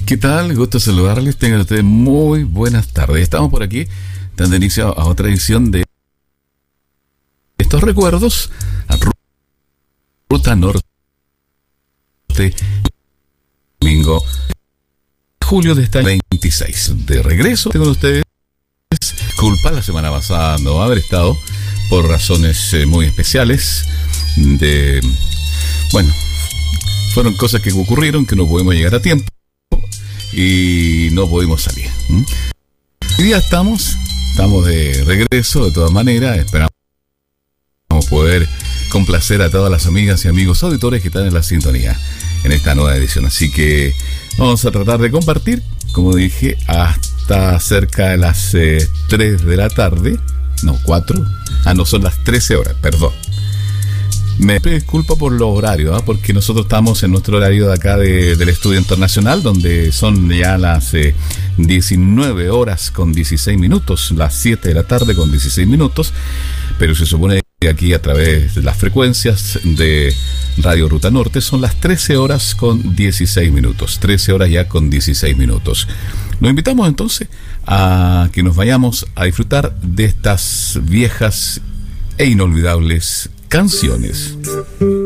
¿Qué tal? Gusto saludarles. Tengan ustedes muy buenas tardes. Estamos por aquí dando inicio a otra edición de estos recuerdos a Ruta Norte, domingo, julio de este 26. De regreso con ustedes. Culpa la semana pasada no haber estado por razones muy especiales. Fueron cosas que ocurrieron que no pudimos llegar a tiempo y no pudimos salir. Hoy día estamos de regreso de todas maneras. Esperamos poder complacer a todas las amigas y amigos auditores que están en la sintonía en esta nueva edición. Así que vamos a tratar de compartir, como dije, hasta cerca de las 3 de la tarde. No, 4. No, son las 13 horas, perdón. Me disculpo por los horarios, porque nosotros estamos en nuestro horario de acá del Estudio Internacional, donde son ya las 19 horas con 16 minutos, las 7 de la tarde con 16 minutos, pero se supone que aquí a través de las frecuencias de Radio Ruta Norte son las 13 horas con 16 minutos, 13 horas ya con 16 minutos. Nos invitamos entonces a que nos vayamos a disfrutar de estas viejas e inolvidables canciones.